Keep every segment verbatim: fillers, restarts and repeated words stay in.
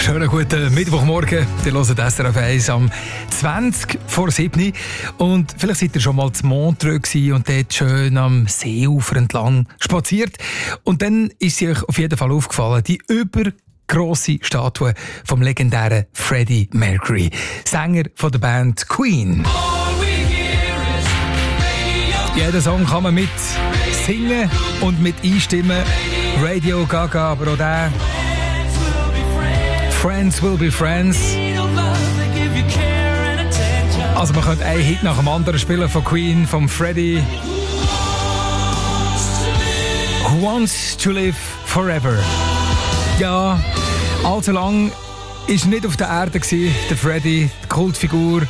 Schönen guten Mittwochmorgen. Ihr hört S R F eins am zwanzig vor sieben. Und vielleicht seid ihr schon mal zu Montreux und dort schön am Seeufer entlang spaziert. Und dann ist sie euch auf jeden Fall aufgefallen, die übergrosse Statue vom legendären Freddie Mercury, Sänger von der Band Queen. Jeden Song kann man mit singen und mit einstimmen. Radio Gaga, aber auch der Friends will be friends. Also man könnte einen Hit nach dem anderen spielen von Queen, von Freddie. Who wants to live forever? Ja, allzu lang ist nicht auf der Erde gewesen, der Freddie, die Kultfigur.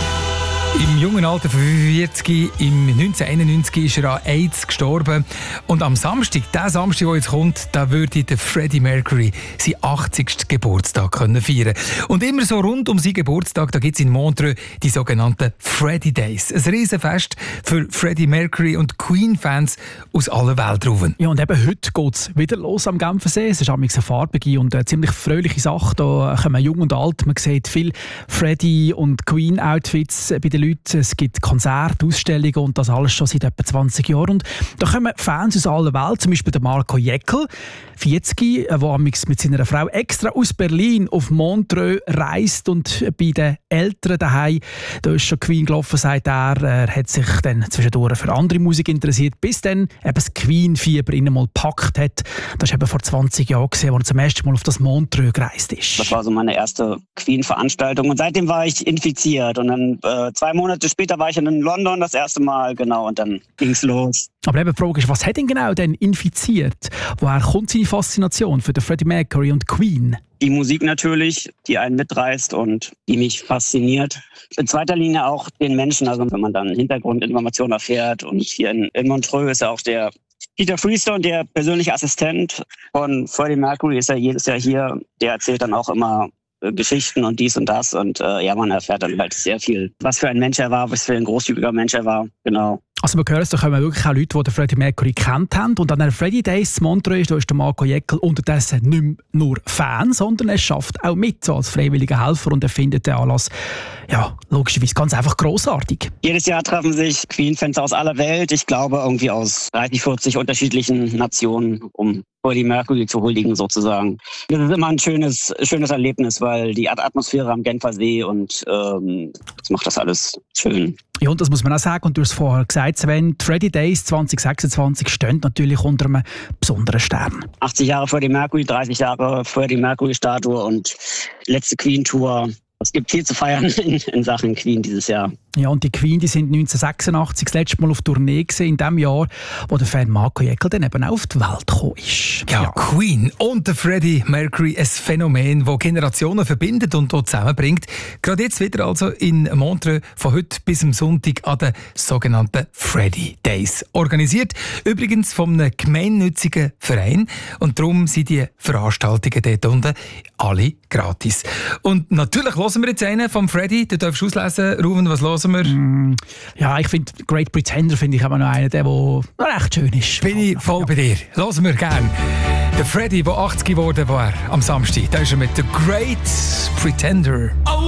Im jungen Alter von fünfundvierzig, im neunzehnhunderteinundneunzig ist er an AIDS gestorben. Und am Samstag, der Samstag, der jetzt kommt, da würde der Freddie Mercury seinen achtzigsten Geburtstag können feiern. Und immer so rund um seinen Geburtstag, da gibt es in Montreux die sogenannten Freddie Days. Ein Riesenfest für Freddie Mercury und Queen-Fans aus aller Welt rufen. Ja, und eben heute geht es wieder los am Genfersee. Es ist eine farbige und eine ziemlich fröhliche Sache. Da kommen jung und alt. Man sieht viele Freddie- und Queen-Outfits bei den Leuten. Es gibt Konzerte, Ausstellungen und das alles schon seit etwa zwanzig Jahren. Und da kommen Fans aus aller Welt, zum Beispiel der Marco Jäckel, vierzig, der mit seiner Frau extra aus Berlin auf Montreux reist und bei den Eltern daheim, da ist schon Queen gelaufen, sagt er. Er hat sich dann zwischendurch für andere Musik interessiert, bis dann eben das Queen-Fieber ihn mal gepackt hat. Das war eben vor zwanzig Jahren, als er zum ersten Mal auf das Montreux gereist ist. Das war so meine erste Queen-Veranstaltung und seitdem war ich infiziert und dann äh, zwei Monate später war ich in London das erste Mal, genau, und dann ging's los. Aber eben die Frage ist, was hat ihn genau denn infiziert? Woher kommt seine Faszination für den Freddie Mercury und Queen? Die Musik natürlich, die einen mitreißt und die mich fasziniert. In zweiter Linie auch den Menschen, also wenn man dann Hintergrundinformationen erfährt. Und hier in, in Montreux ist ja auch der Peter Freestone, der persönliche Assistent von Freddie Mercury, ist ja jedes Jahr hier. Der erzählt dann auch immer Geschichten und dies und das und äh, ja, man erfährt dann halt sehr viel, was für ein Mensch er war, was für ein großzügiger Mensch er war, genau. Also man hört es, da kommen wirklich auch Leute, die den Freddie Mercury kennt haben. Und an den Freddie Days in Montreux, da ist der Marco Jäckel unterdessen nicht mehr nur Fan, sondern er schafft auch mit so als freiwilliger Helfer und er findet den Anlass, ja, logischerweise ganz einfach grossartig. Jedes Jahr treffen sich Queen-Fans aus aller Welt, ich glaube irgendwie aus dreißig, vierzig unterschiedlichen Nationen, um Freddie Mercury zu huldigen sozusagen. Das ist immer ein schönes, schönes Erlebnis, weil die Atmosphäre am Genfersee und ähm, das macht das alles schön. Ja, und das muss man auch sagen, und du hast es vorher gesagt, Sven, die Freddie Days zwanzig sechsundzwanzig stehen natürlich unter einem besonderen Stern. achtzig Jahre Freddie Mercury, dreißig Jahre Freddie Mercury-Statue und letzte Queen-Tour. Es gibt viel zu feiern in, in Sachen Queen dieses Jahr. Ja, und die Queen, die sind neunzehnhundertsechsundachtzig das letzte Mal auf Tournee gewesen, in dem Jahr, wo der Fan Marco Jäckel dann eben auch auf die Welt gekommen ist. Ja, ja, Queen und der Freddie Mercury, ein Phänomen, das Generationen verbindet und dort zusammenbringt. Gerade jetzt wieder also in Montreux von heute bis am Sonntag an den sogenannten Freddie Days. Organisiert übrigens von einem gemeinnützigen Verein und darum sind die Veranstaltungen dort unten alle gratis. Und natürlich hören wir jetzt einen vom Freddie, du darfst auslesen, Ruven, was hören wir? Mm, ja, ich finde Great Pretender finde ich aber noch einen, der, der recht schön ist. Bin ich voll ja. bei dir. Hören wir gerne. Der Freddie, der achtzig geworden war am Samstag, da ist er mit The Great Pretender. Oh.